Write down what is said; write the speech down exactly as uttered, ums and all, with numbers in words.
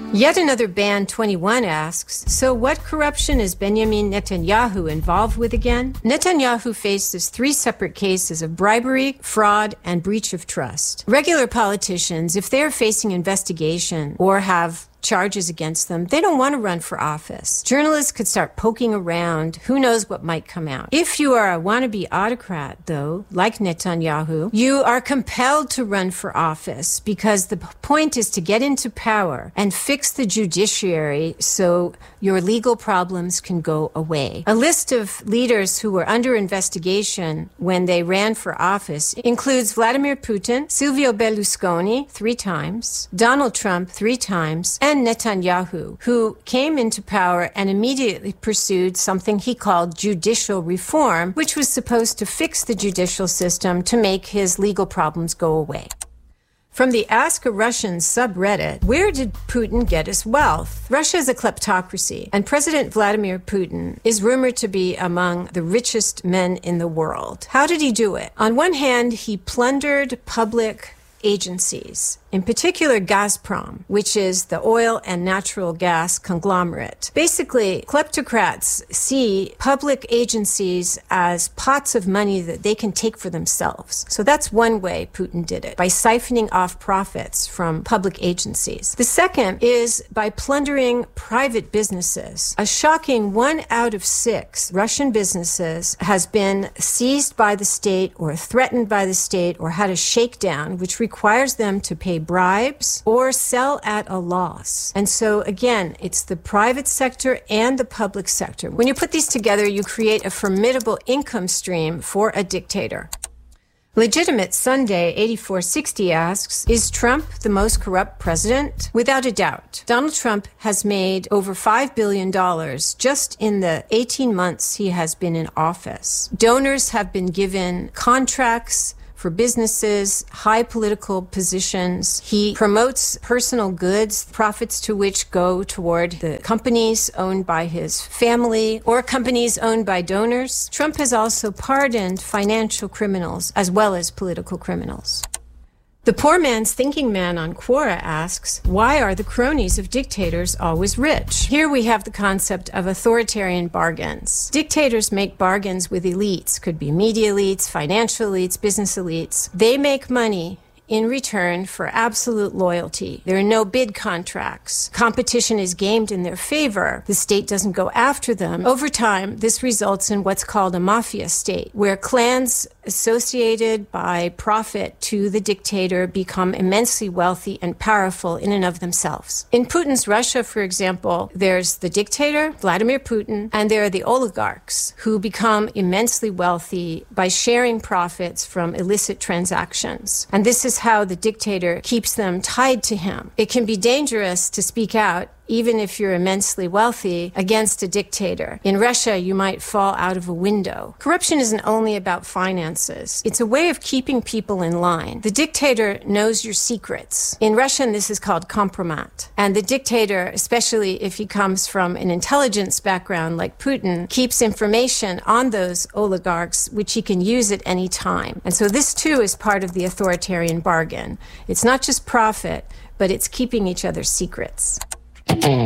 Yet another Band twenty-one asks, so what corruption is Benjamin Netanyahu involved with again? Netanyahu faces three separate cases of bribery, fraud, and breach of trust. Regular politicians, if they're facing investigation or have charges against them, they don't want to run for office. Journalists could start poking around. Who knows what might come out? If you are a wannabe autocrat, though, like Netanyahu, you are compelled to run for office because the point is to get into power and fix the judiciary so your legal problems can go away. A list of leaders who were under investigation when they ran for office includes Vladimir Putin, Silvio Berlusconi three times, Donald Trump three times, and Netanyahu, who came into power and immediately pursued something he called judicial reform, which was supposed to fix the judicial system to make his legal problems go away. From the Ask a Russian subreddit, where did Putin get his wealth? Russia is a kleptocracy, and President Vladimir Putin is rumored to be among the richest men in the world. How did he do it? On one hand, he plundered public agencies, in particular Gazprom, which is the oil and natural gas conglomerate. Basically, kleptocrats see public agencies as pots of money that they can take for themselves. So that's one way Putin did it, by siphoning off profits from public agencies. The second is by plundering private businesses. A shocking one out of six Russian businesses has been seized by the state or threatened by the state or had a shakedown, which requires them to pay bribes or sell at a loss. And so, again, it's the private sector and the public sector. When you put these together, you create a formidable income stream for a dictator. Legitimate Sunday eighty-four sixty asks, is Trump the most corrupt president? Without a doubt. Donald Trump has made over five billion dollars just in the eighteen months he has been in office. Donors have been given contracts for businesses, high political positions. He promotes personal goods, profits to which go toward the companies owned by his family or companies owned by donors. Trump has also pardoned financial criminals as well as political criminals. The Poor Man's Thinking Man on Quora asks, why are the cronies of dictators always rich? Here we have the concept of authoritarian bargains. Dictators make bargains with elites, could be media elites, financial elites, business elites. They make money in return for absolute loyalty. There are no bid contracts. Competition is gamed in their favor. The state doesn't go after them. Over time, this results in what's called a mafia state, where clans associated by profit to the dictator become immensely wealthy and powerful in and of themselves. In Putin's Russia, for example, there's the dictator, Vladimir Putin, and there are the oligarchs who become immensely wealthy by sharing profits from illicit transactions. And this is how the dictator keeps them tied to him. It can be dangerous to speak out, even if you're immensely wealthy, against a dictator. In Russia, you might fall out of a window. Corruption isn't only about finances. It's a way of keeping people in line. The dictator knows your secrets. In Russian, this is called kompromat. And the dictator, especially if he comes from an intelligence background like Putin, keeps information on those oligarchs, which he can use at any time. And so this, too, is part of the authoritarian bargain. It's not just profit, but it's keeping each other's secrets.